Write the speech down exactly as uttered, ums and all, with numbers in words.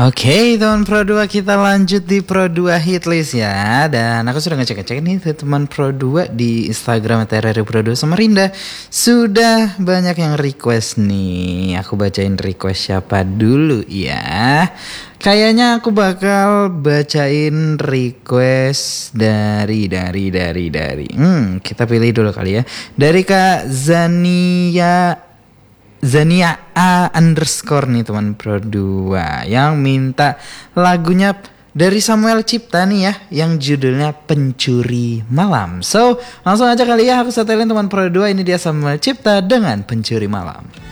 Oke, teman Pro dua, kita lanjut di Pro dua Hitlist ya. Dan aku sudah ngecek-ngecek nih teman Pro dua di Instagram T R R Pro dua Samarinda. Sudah banyak yang request nih. Aku bacain request siapa dulu ya. Kayaknya aku bakal bacain request dari dari dari dari. Hmm, kita pilih dulu kali ya. Dari Kak Zania Zania A underscore nih teman Pro dua yang minta lagunya dari Samuel Cipta nih ya, yang judulnya Pencuri Malam. So langsung aja kali ya aku setelin teman Pro dua, ini dia Samuel Cipta dengan Pencuri Malam.